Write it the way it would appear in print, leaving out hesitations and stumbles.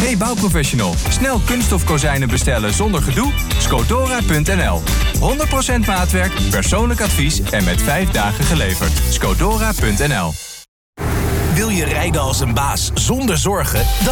Bouwprofessional. Snel kunststof kozijnen bestellen zonder gedoe? Scodora.nl. 100% maatwerk, persoonlijk advies en met 5 dagen geleverd. Scodora.nl. Wil je rijden als een baas zonder zorgen? Dan